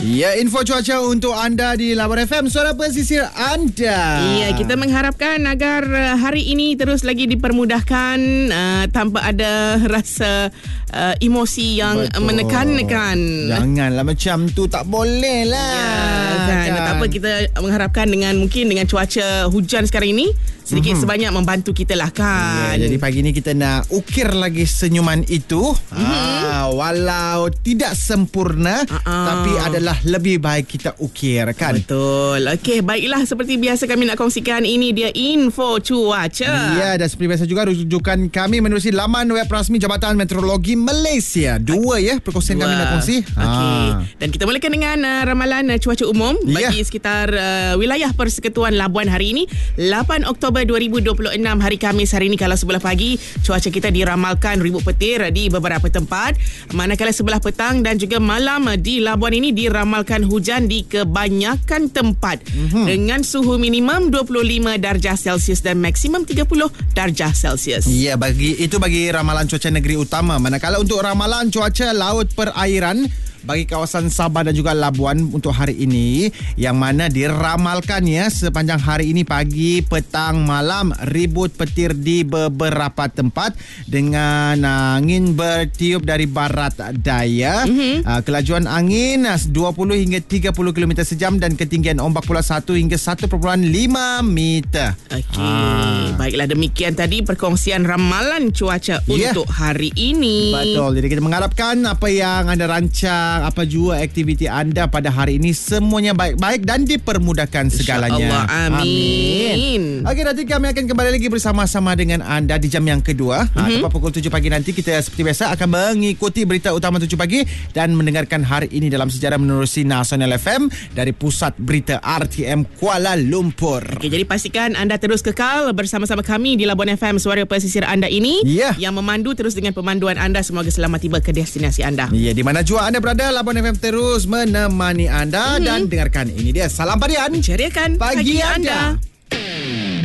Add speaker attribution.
Speaker 1: Ya, info cuaca untuk anda di Labuan FM, suara pesisir anda.
Speaker 2: Ya, kita mengharapkan agar hari ini terus lagi dipermudahkan tanpa ada rasa emosi yang menekan-nekan.
Speaker 1: Janganlah macam tu, tak boleh lah.
Speaker 2: Ya, kan. Tak apa, kita mengharapkan dengan cuaca hujan sekarang ini sedikit sebanyak membantu kita lah kan.
Speaker 1: Ya, jadi pagi ni kita nak ukir lagi senyuman itu. Walau tidak sempurna, tapi adalah lebih baik kita ukir kan.
Speaker 2: Betul. Okey, baiklah, seperti biasa kami nak kongsikan, ini dia info cuaca.
Speaker 1: Ya, dan seperti biasa juga rujukan kami menerusi laman web rasmi Jabatan Meteorologi Malaysia. Dua perkongsian kami nak kongsi.
Speaker 2: Okey. Dan kita mulakan dengan ramalan cuaca umum bagi sekitar wilayah Persekutuan Labuan hari ini 8 Oktober 2026, hari Khamis. Hari ini kalau sebelah pagi cuaca kita diramalkan ribut petir di beberapa tempat, manakala sebelah petang dan juga malam di Labuan ini diramalkan hujan di kebanyakan tempat dengan suhu minimum 25 darjah Celsius dan maksimum 30 darjah Celsius.
Speaker 1: Ya, bagi ramalan cuaca negeri utama. Manakala untuk ramalan cuaca laut perairan bagi kawasan Sabah dan juga Labuan untuk hari ini, yang mana diramalkan sepanjang hari ini pagi, petang, malam ribut petir di beberapa tempat dengan angin bertiup dari barat daya. Kelajuan angin 20 hingga 30 km sejam dan ketinggian ombak pula 1 hingga 1.5 meter.
Speaker 2: Okey, baiklah, demikian tadi perkongsian ramalan cuaca untuk hari ini.
Speaker 1: Betul. Jadi kita mengharapkan apa yang anda rancang, apa jua aktiviti anda pada hari ini, semuanya baik-baik dan dipermudahkan segalanya.
Speaker 2: Amin.
Speaker 1: Okey, nanti kami akan kembali lagi bersama-sama dengan anda di jam yang kedua. Tepat pukul 7 pagi nanti kita seperti biasa akan mengikuti berita utama 7 pagi dan mendengarkan hari ini dalam sejarah menerusi Nasional FM dari Pusat Berita RTM Kuala Lumpur.
Speaker 2: Okey, jadi pastikan anda terus kekal bersama-sama kami di Labuan FM, suara pesisir anda ini yang memandu terus dengan pemanduan anda. Semoga selamat tiba ke destinasi anda.
Speaker 1: Ya, di mana jua anda berada, Labuan FM terus menemani anda dan dengarkan ini dia Salam Padian,
Speaker 2: ceriakan pagi anda.